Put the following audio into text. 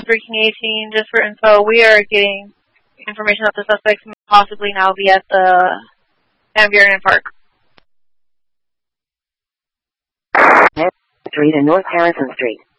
Freaking 18, just for info, we are getting information that the suspects may possibly now be at the Van Buren Park. Street and North Harrison Street.